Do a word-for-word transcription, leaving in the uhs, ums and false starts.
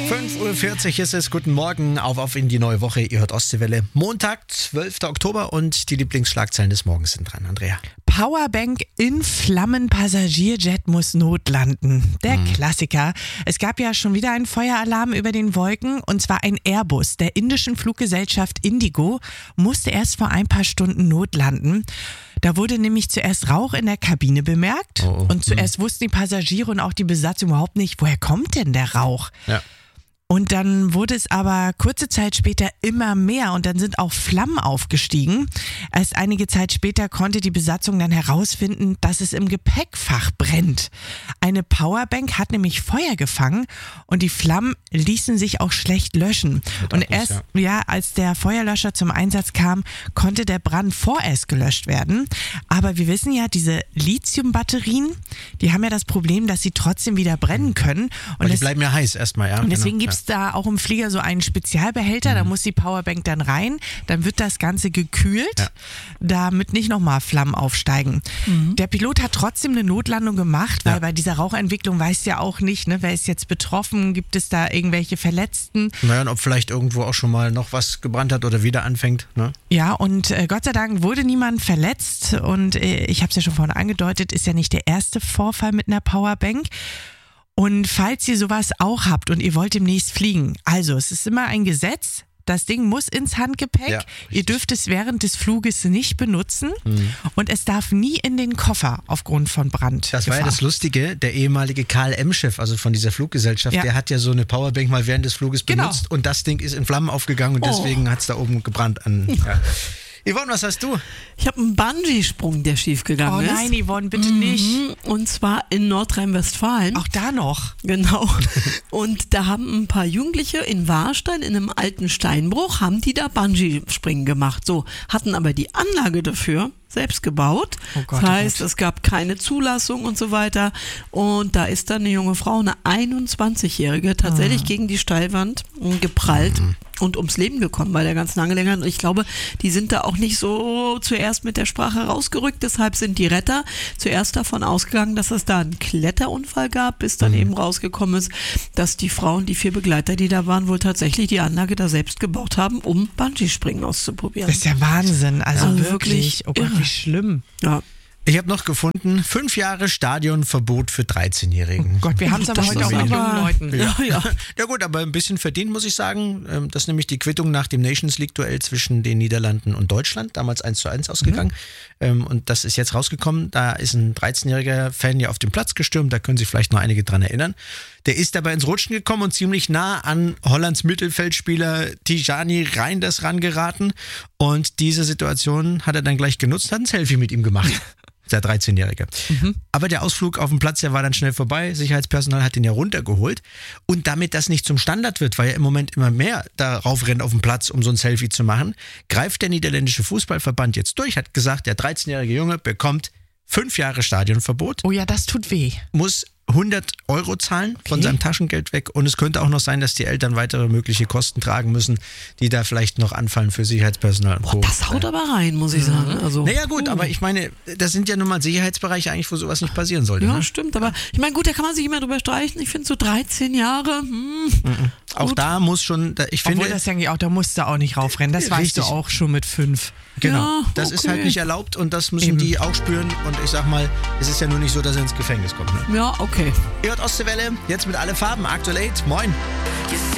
fünf Uhr vierzig ist es. Guten Morgen, auf, auf in die neue Woche. Ihr hört Ostseewelle. Montag, zwölfter Oktober und die Lieblingsschlagzeilen des Morgens sind dran, Andrea. Powerbank in Flammen, Passagierjet muss notlanden. Der mhm. Klassiker. Es gab ja schon wieder einen Feueralarm über den Wolken und zwar ein Airbus der indischen Fluggesellschaft Indigo musste erst vor ein paar Stunden notlanden. Da wurde nämlich zuerst Rauch in der Kabine bemerkt oh, oh. und zuerst mhm. wussten die Passagiere und auch die Besatzung überhaupt nicht, woher kommt denn der Rauch? Ja. Und dann wurde es aber kurze Zeit später immer mehr und dann sind auch Flammen aufgestiegen. Erst einige Zeit später konnte die Besatzung dann herausfinden, dass es im Gepäckfach brennt. Eine Powerbank hat nämlich Feuer gefangen und die Flammen ließen sich auch schlecht löschen. Und erst ja. ja, als der Feuerlöscher zum Einsatz kam, konnte der Brand vorerst gelöscht werden. Aber wir wissen ja, diese Lithiumbatterien, die haben ja das Problem, dass sie trotzdem wieder brennen können. Und Weil die bleiben ja heiß erstmal, ja. Und deswegen genau. gibt es da auch im Flieger so einen Spezialbehälter, mhm. da muss die Powerbank dann rein, dann wird das Ganze gekühlt, ja. damit nicht nochmal Flammen aufsteigen. Mhm. Der Pilot hat trotzdem eine Notlandung gemacht, weil ja. bei dieser Rauchentwicklung weiß ja auch nicht, ne, wer ist jetzt betroffen, gibt es da irgendwelche Verletzten. Naja, und ob vielleicht irgendwo auch schon mal noch was gebrannt hat oder wieder anfängt. Ne? Ja, und äh, Gott sei Dank wurde niemand verletzt und äh, ich habe es ja schon vorhin angedeutet, ist ja nicht der erste Vorfall mit einer Powerbank. Und falls ihr sowas auch habt und ihr wollt demnächst fliegen, also es ist immer ein Gesetz, das Ding muss ins Handgepäck, ja, ihr dürft es während des Fluges nicht benutzen mhm. und es darf nie in den Koffer aufgrund von Brand. Das war ja das Lustige, der ehemalige K L M-Chef, also von dieser Fluggesellschaft, ja. der hat ja so eine Powerbank mal während des Fluges benutzt genau. und das Ding ist in Flammen aufgegangen und oh. deswegen hat es da oben gebrannt an... Ja. Yvonne, was hast du? Ich habe einen Bungee-Sprung, der schiefgegangen ist. Oh nein, Yvonne, bitte mhm. nicht. Und zwar in Nordrhein-Westfalen. Auch da noch? Genau. Und da haben ein paar Jugendliche in Warstein, in einem alten Steinbruch, haben die da Bungee-Springen gemacht. So, hatten aber die Anlage dafür selbst gebaut. Oh Gott, das heißt, oh Gott. Es gab keine Zulassung und so weiter. Und da ist dann eine junge Frau, eine einundzwanzigjährige, tatsächlich ah. gegen die Steilwand geprallt mhm. und ums Leben gekommen bei der ganzen Angelegenheit. Und ich glaube, die sind da auch nicht so zuerst mit der Sprache rausgerückt. Deshalb sind die Retter zuerst davon ausgegangen, dass es da einen Kletterunfall gab, bis dann mhm. eben rausgekommen ist, dass die Frauen, die vier Begleiter, die da waren, wohl tatsächlich die Anlage da selbst gebaut haben, um Bungee-Springen auszuprobieren. Das ist ja Wahnsinn. Also ja, wirklich. wirklich oh Gott, wie schlimm. Ja. Ich habe noch gefunden, fünf Jahre Stadionverbot für dreizehnjährigen. Oh Gott, wir haben es aber heute auch mit jungen Leuten. Ja. Ja. ja gut, aber ein bisschen verdient, muss ich sagen. Das ist nämlich die Quittung nach dem Nations League-Duell zwischen den Niederlanden und Deutschland, damals eins zu eins ausgegangen. Mhm. Und das ist jetzt rausgekommen. Da ist ein dreizehnjähriger Fan ja auf den Platz gestürmt, da können sich vielleicht noch einige dran erinnern. Der ist dabei ins Rutschen gekommen und ziemlich nah an Hollands Mittelfeldspieler Tijani Reinders rangeraten. Und diese Situation hat er dann gleich genutzt, hat ein Selfie mit ihm gemacht. Der dreizehnjährige. Mhm. Aber der Ausflug auf den Platz, der war dann schnell vorbei. Sicherheitspersonal hat ihn ja runtergeholt. Und damit das nicht zum Standard wird, weil ja im Moment immer mehr darauf rennen auf den Platz, um so ein Selfie zu machen, greift der niederländische Fußballverband jetzt durch, hat gesagt, der dreizehnjährige Junge bekommt fünf Jahre Stadionverbot. Oh ja, das tut weh. Muss hundert Euro zahlen okay. von seinem Taschengeld weg und es könnte auch noch sein, dass die Eltern weitere mögliche Kosten tragen müssen, die da vielleicht noch anfallen für Sicherheitspersonal und Boah, Co. Das haut aber rein, muss ich sagen. Also, naja gut, uh. aber ich meine, das sind ja nun mal Sicherheitsbereiche eigentlich, wo sowas nicht passieren sollte. Ja, ne? stimmt, aber ich meine, gut, da kann man sich immer drüber streichen. Ich finde so dreizehn Jahre, hm, mhm. Auch da muss schon, ich finde... Obwohl das denke ich auch, da musst du auch nicht raufrennen, das weißt du auch schon mit fünf. Genau, ja, das okay. ist halt nicht erlaubt und das müssen Eben. die auch spüren und ich sag mal, es ist ja nur nicht so, dass er ins Gefängnis kommt. Ne? Ja, okay. Ihr hört Ostseewelle, jetzt mit alle Farben, aktuell. Moin.